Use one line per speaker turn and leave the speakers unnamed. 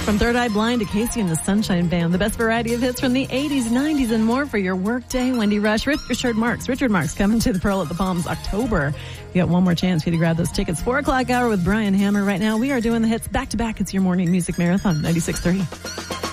From Third Eye Blind to Casey and the Sunshine Band, the best variety of hits from the 80s, 90s, and more for your workday. Wendy Rush, Richard Marks coming to the Pearl at the Palms October. You got one more chance for you to grab those tickets. 4 o'clock hour with Brian Hammer. Right now, we are doing the hits back to back. It's your morning music marathon, 96.3.